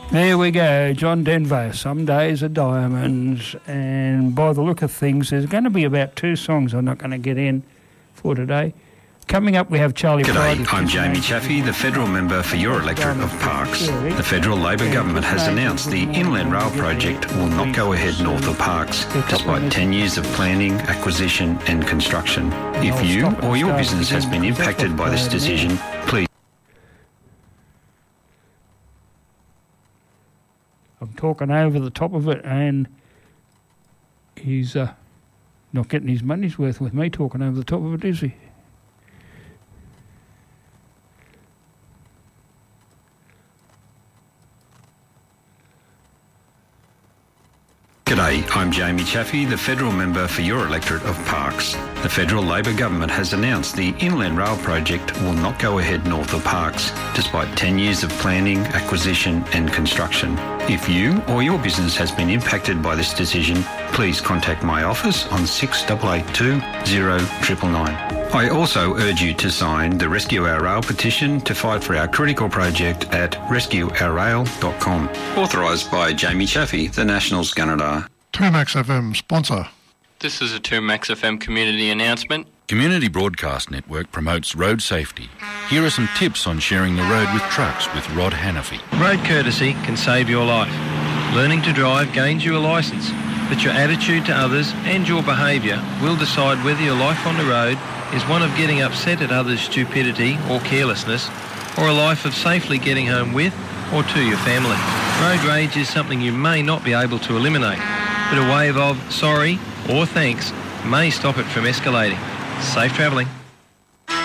There we go, John Denver. Some days are diamonds, and by the look of things, there's going to be about 2 songs I'm not going to get in for today. Coming up, we have Charlie Pride. G'day, I'm Jamie Chaffey, the federal member for your electorate of Parkes. The federal Labor government has announced the Inland Rail project will not go ahead north of Parkes, despite 10 years of planning, acquisition and construction. If you or your business has been impacted by this decision, please... I'm talking over the top of it, and he's not getting his money's worth with me talking over the top of it, is he? G'day, I'm Jamie Chaffey, the federal member for your electorate of Parkes. The federal Labor government has announced the Inland Rail project will not go ahead north of Parkes, despite 10 years of planning, acquisition and construction. If you or your business has been impacted by this decision, please contact my office on 6882 0999. I also urge you to sign the Rescue Our Rail petition to fight for our critical project at rescueourrail.com. Authorised by Jamie Chaffey, the Nationals Gunnedah. 2Max FM sponsor. This is a 2Max FM community announcement. Community Broadcast Network promotes road safety. Here are some tips on sharing the road with trucks with Rod Hannafy. Road courtesy can save your life. Learning to drive gains you a licence, but your attitude to others and your behaviour will decide whether your life on the road is one of getting upset at others' stupidity or carelessness, or a life of safely getting home with or to your family. Road rage is something you may not be able to eliminate, but a wave of sorry or thanks may stop it from escalating. Safe travelling.